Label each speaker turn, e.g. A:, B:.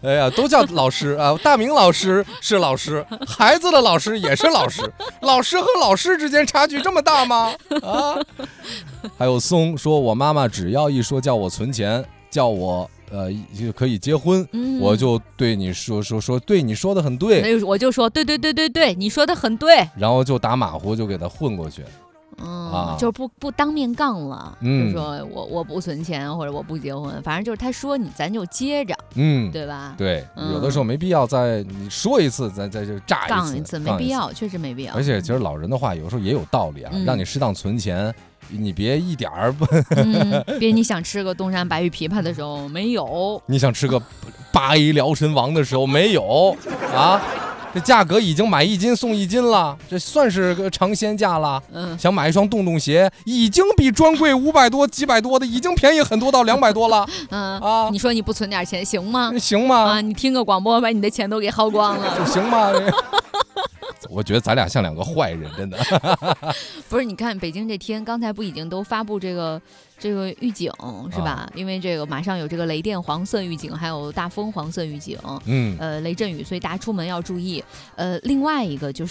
A: 哎呀，都叫老师啊！大明老师是老师，孩子的老师也是老师，老师和老师之间差距这么大吗？啊！还有松说，我妈妈只要一说叫我存钱，叫我就可以结婚，我就对你说对你说的很对，
B: 我就说对，你说的很对，
A: 然后就打马虎，就给他混过去。
B: 就是不当面杠了，就说我不存钱或者我不结婚，反正就是他说你咱就接着，对吧？
A: 对，有的时候没必要再你说一次，再就炸
B: 杠一次，没必要，确实没必要。
A: 而且其实老人的话有时候也有道理啊，让你适当存钱，你别一点儿不，
B: 别你想吃个东山白玉枇杷的时候没有，
A: 你想吃个8A 辽参王的时候没有啊。这价格已经买1斤送1斤了，这算是个尝鲜价了。想买一双洞洞鞋，已经比专柜500多、几百多的已经便宜很多到200多了。
B: 你说你不存点钱行吗？
A: 行吗？
B: 你听个广播把你的钱都给耗光了，
A: 行吗？我觉得咱俩像两个坏人，真的。
B: 不是，你看北京这天，刚才不已经都发布这个预警是吧？因为这个马上有这个雷电黄色预警，还有大风黄色预警，雷阵雨，所以大家出门要注意。另外一个就是